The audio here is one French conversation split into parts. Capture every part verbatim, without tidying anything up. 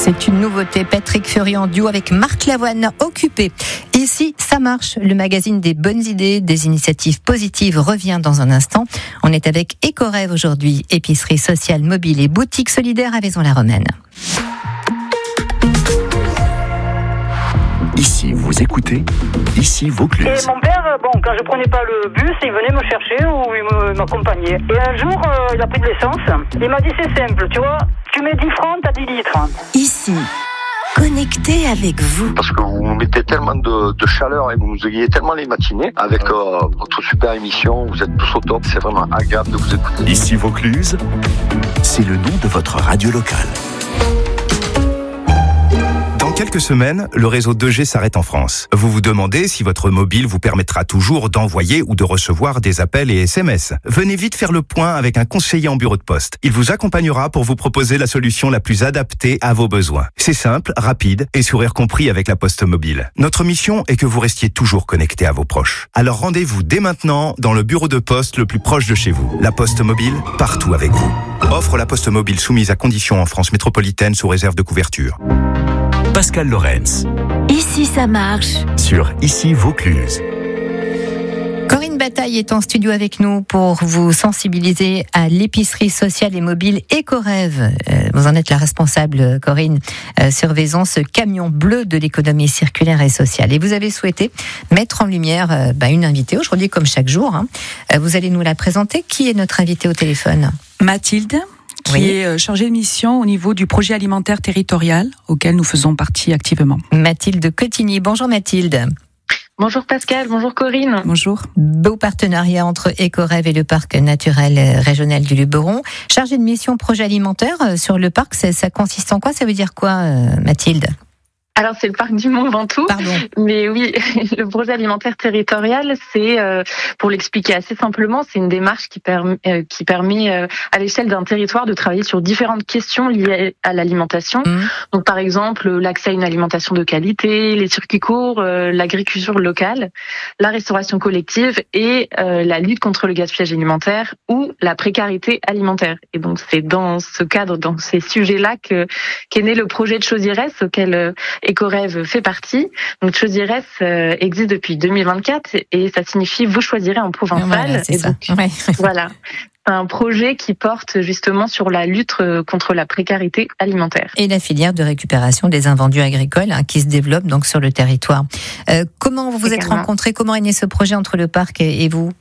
C'est une nouveauté. Patrick Fiori en duo avec Marc Lavoine, Occupé. Ici, ça marche. Le magazine des bonnes idées, des initiatives positives revient dans un instant. On est avec Ecorêve aujourd'hui, épicerie sociale mobile et boutique solidaire à Vaison-la-Romaine. Ici, vous écoutez, ici, Vaucluse. Et mon père, bon, quand je prenais pas le bus, il venait me chercher ou il me- m'accompagnait. Et un jour, euh, il a pris de l'essence. Il m'a dit, c'est simple, tu vois, tu mets dix francs, t'as dix litres. Ici, connecté avec vous. Parce que vous nous mettez tellement de, de chaleur et vous nous égayez tellement les matinées avec euh, votre super émission, vous êtes tous au top, c'est vraiment agréable de vous écouter. Ici, Vaucluse, c'est le nom de votre radio locale. Dans quelques semaines, le réseau deux G s'arrête en France. Vous vous demandez si votre mobile vous permettra toujours d'envoyer ou de recevoir des appels et S M S. Venez vite faire le point avec un conseiller en bureau de poste. Il vous accompagnera pour vous proposer la solution la plus adaptée à vos besoins. C'est simple, rapide et sourire compris avec la Poste Mobile. Notre mission est que vous restiez toujours connecté à vos proches. Alors rendez-vous dès maintenant dans le bureau de poste le plus proche de chez vous. La Poste Mobile, partout avec vous. Offre La Poste Mobile soumise à conditions en France métropolitaine sous réserve de couverture. Pascal Lorenz, Ici, ça marche. sur Ici, Vaucluse. Corinne Bataille est en studio avec nous pour vous sensibiliser à l'épicerie sociale et mobile Ecorêve. Euh, vous en êtes la responsable, Corinne, euh, sur Vaison, ce camion bleu de l'économie circulaire et sociale. Et vous avez souhaité mettre en lumière euh, bah, une invitée aujourd'hui, comme chaque jour. Hein. Euh, vous allez nous la présenter. Qui est notre invitée au téléphone ? Mathilde, qui Oui. est chargée de mission au niveau du projet alimentaire territorial auquel nous faisons partie activement. Mathilde Cotigny. Bonjour Mathilde. Bonjour Pascal, bonjour Corinne. Bonjour. Beau partenariat entre Ecorêve et le parc naturel régional du Luberon. Chargée de mission projet alimentaire euh, sur le parc, ça, ça consiste en quoi ? Ça veut dire quoi, euh, Mathilde ? Alors c'est le parc du Mont Ventoux, Pardon. mais oui, le projet alimentaire territorial, c'est, euh, pour l'expliquer assez simplement, c'est une démarche qui permet, euh, qui permet euh, à l'échelle d'un territoire de travailler sur différentes questions liées à l'alimentation. Mmh. Donc par exemple, l'accès à une alimentation de qualité, les circuits courts, euh, l'agriculture locale, la restauration collective et euh, la lutte contre le gaspillage alimentaire ou la précarité alimentaire. Et donc c'est dans ce cadre, dans ces sujets-là que qu'est né le projet de Chaudiérès auquel euh, Ecorêve fait partie. Donc Chaudiérès euh, existe depuis deux mille vingt-quatre et ça signifie vous choisirez en provençal. Voilà, c'est et ça. donc, Ouais. voilà. C'est un projet qui porte justement sur la lutte contre la précarité alimentaire. Et la filière de récupération des invendus agricoles hein, qui se développe donc sur le territoire. Euh, comment vous vous êtes Également. rencontrés ? Comment est né ce projet entre le parc et, et vous ?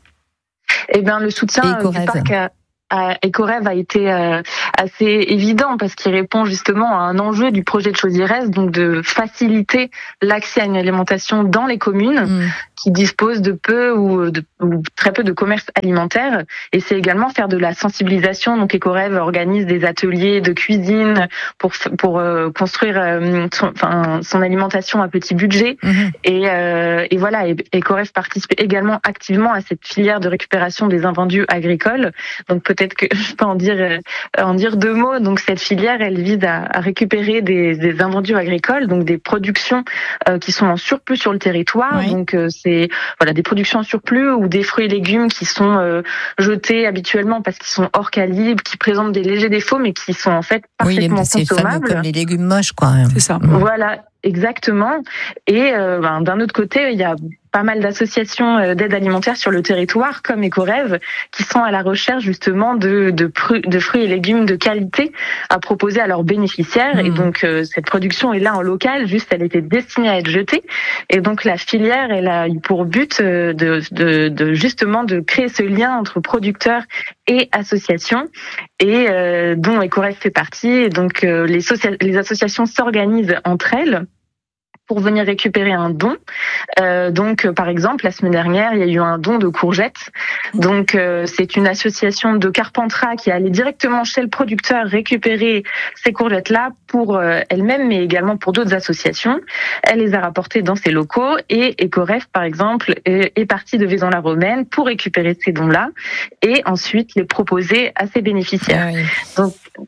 Eh bien, le soutien Et euh, du Ecorêve. parc à, à Ecorêve a été euh, assez évident parce qu'il répond justement à un enjeu du projet de Chaudiérès, donc de faciliter l'accès à une alimentation dans les communes Mmh. qui disposent de peu ou, de, ou très peu de commerce alimentaire. Et c'est également faire de la sensibilisation. Donc Ecorêve organise des ateliers de cuisine pour pour euh, construire euh, son, enfin, son alimentation à petit budget. Mmh. Et, euh, et voilà, et Ecorêve participe également activement à cette filière de récupération des invendus agricoles. Donc peut-être que je peux en dire euh, en dire deux mots. Donc cette filière, elle vise à, à récupérer des, des invendus agricoles, donc des productions euh, qui sont en surplus sur le territoire. Oui. Donc euh, c'est voilà des productions en surplus ou des fruits et légumes qui sont euh, jetés habituellement parce qu'ils sont hors calibre, qui présentent des légers défauts, mais qui sont en fait Oui, les- parfaitement c'est fameux consommables. comme les légumes moches, quoi. C'est ça. Mmh. Voilà, exactement. Et euh, ben, d'un autre côté, il y a pas mal d'associations euh, d'aide alimentaire sur le territoire, comme Ecorêve, qui sont à la recherche justement de, de, pru- de fruits et légumes de qualité à proposer à leurs bénéficiaires. Mmh. Et donc, euh, cette production est là en local, juste elle était destinée à être jetée. Et donc, la filière, elle a eu pour but euh, de, de, de justement de créer ce lien entre producteurs et associations, et euh, dont Ecorêve fait partie. Et donc, euh, les, socia- les associations s'organisent entre elles pour venir récupérer un don. Euh, donc, euh, par exemple, la semaine dernière, il y a eu un don de courgettes. Donc, euh, c'est une association de Carpentras qui est allée directement chez le producteur récupérer ces courgettes-là pour euh, elle-même, mais également pour d'autres associations. Elle les a rapportées dans ses locaux et Ecorêve, par exemple, est, est partie de Vaison-la-Romaine pour récupérer ces dons-là et ensuite les proposer à ses bénéficiaires. Ah oui. Donc,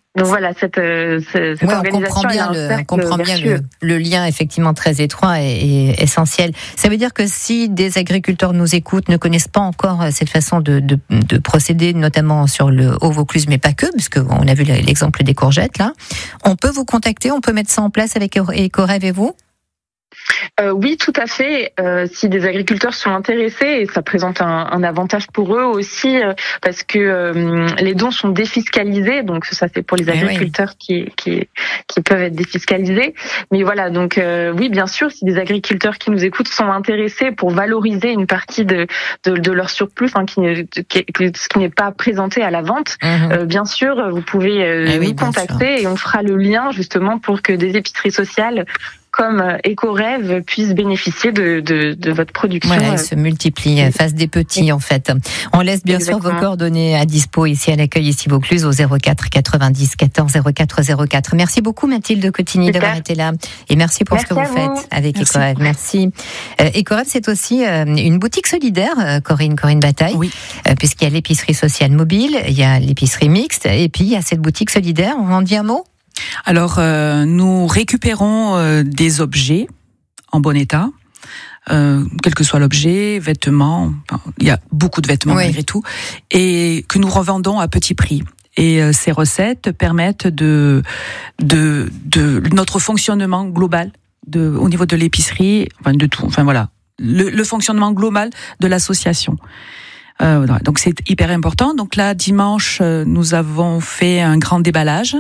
Donc voilà, cette, euh, cette ouais, organisation. On comprend bien, le, on comprend bien le, le lien effectivement très étroit et, et essentiel. Ça veut dire que si des agriculteurs nous écoutent, ne connaissent pas encore cette façon de, de, de procéder, notamment sur le Haut-Vaucluse, mais pas que, parce qu'on a vu l'exemple des courgettes là, on peut vous contacter, on peut mettre ça en place avec Ecorev et vous ? Euh, oui, tout à fait. Euh, si des agriculteurs sont intéressés, et ça présente un, un avantage pour eux aussi, euh, parce que euh, les dons sont défiscalisés, donc ça c'est pour les agriculteurs oui. qui, qui qui peuvent être défiscalisés. Mais voilà, donc euh, oui, bien sûr, si des agriculteurs qui nous écoutent sont intéressés pour valoriser une partie de de, de leur surplus, enfin qui, qui ce qui n'est pas présenté à la vente, mmh. euh, bien sûr, vous pouvez euh, eh oui, nous contacter sûr. Et on fera le lien justement pour que des épiceries sociales comme Ecorev puisse bénéficier de, de, de votre production. Voilà, ils se multiplient, fassent des petits en fait. On laisse bien Exactement. sûr vos coordonnées à dispo ici à l'accueil ici Vaucluse au zéro quatre quatre-vingt-dix quatorze zéro quatre zéro quatre. Merci beaucoup Mathilde Cotigny Super. d'avoir été là et merci pour merci ce que vous, vous faites avec merci. Ecorev. Merci. Euh, Ecorev c'est aussi euh, une boutique solidaire, euh, Corinne Corinne Bataille, oui. euh, puisqu'il y a l'épicerie sociale mobile, il y a l'épicerie mixte et puis il y a cette boutique solidaire. On en dit un mot ? Alors, euh, nous récupérons euh, des objets en bon état, euh, quel que soit l'objet, vêtements, enfin, il y a beaucoup de vêtements oui. malgré tout, et que nous revendons à petit prix. Et euh, ces recettes permettent de, de, de notre fonctionnement global de, au niveau de l'épicerie, enfin de tout, enfin voilà, le, le fonctionnement global de l'association. Euh, donc c'est hyper important. Donc là, dimanche, nous avons fait un grand déballage.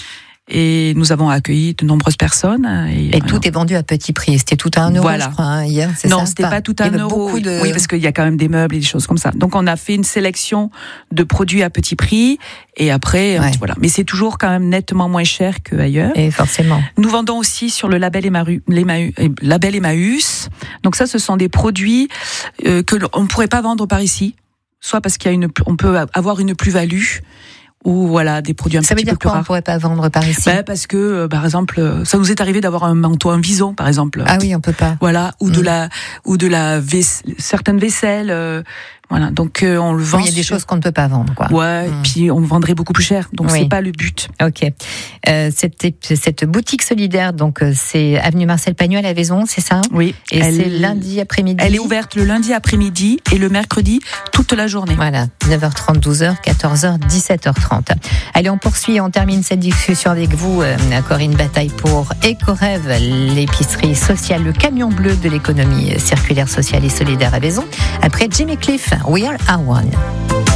Et nous avons accueilli de nombreuses personnes. Et, et tout alors, est vendu à petit prix. C'était tout à un euro, voilà. je crois, hein, hier. C'est non, ça, c'était pas, pas tout à un euro. De... Oui, parce qu'il y a quand même des meubles et des choses comme ça. Donc, on a fait une sélection de produits à petit prix. Et après, ouais. voilà. Mais c'est toujours quand même nettement moins cher qu'ailleurs. Et forcément. Nous vendons aussi sur le label Emmaüs. Label Emmaüs. Donc ça, ce sont des produits euh, que l'on ne pourrait pas vendre par ici. Soit parce qu'il y a une, on peut avoir une plus-value. Ou voilà des produits un ça petit peu plus rares. Ça veut dire quoi on pourrait pas vendre par ici? Bah, parce que euh, par exemple, ça nous est arrivé d'avoir un manteau, un vison par exemple. Ah oui, on peut pas. Voilà, ou mmh. de la ou de la vaisse, certaines vaisselles. Euh, voilà, donc euh, on le vend. Oui, il y a des choses qu'on ne peut pas vendre, quoi. Ouais, mmh. et puis on vendrait beaucoup plus cher, donc oui. c'est pas le but. Ok. Euh, cette cette boutique solidaire, donc c'est avenue Marcel Pagnol à Vaison, c'est ça? Oui. Et elle, c'est lundi après-midi. Elle est ouverte le lundi après-midi et le mercredi toute la journée. Voilà, neuf heures trente, douze heures, quatorze heures, dix-sept heures trente. Allez, on poursuit, on termine cette discussion avec vous, euh, Corinne Bataille, pour Ecorev, l'épicerie sociale, le camion bleu de l'économie circulaire, sociale et solidaire à Vaison. Après Jimmy Cliff, We Are Our One.